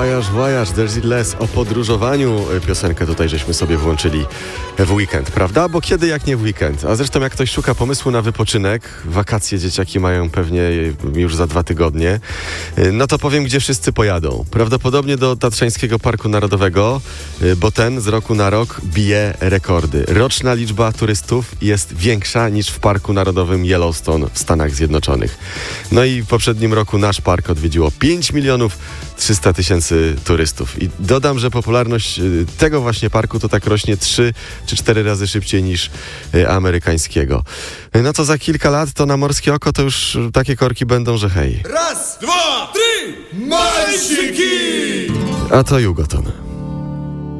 Voyage, there's it less. O podróżowaniu piosenkę tutaj żeśmy sobie włączyli w weekend, prawda? Bo kiedy jak nie w weekend? A zresztą jak ktoś szuka pomysłu na wypoczynek, wakacje dzieciaki mają pewnie już za 2 tygodnie, no to powiem, gdzie wszyscy pojadą. Prawdopodobnie do Tatrzańskiego Parku Narodowego, bo ten z roku na rok bije rekordy. Roczna liczba turystów jest większa niż w Parku Narodowym Yellowstone w Stanach Zjednoczonych. No i w poprzednim roku nasz park odwiedziło 5 300 000 turystów. I dodam, że popularność tego właśnie parku to tak rośnie 3 czy 4 razy szybciej niż amerykańskiego. No to za kilka lat to na morskie oko to już takie korki będą, że hej. Raz, dwa, trzy, Malsiki! A to Jugoton.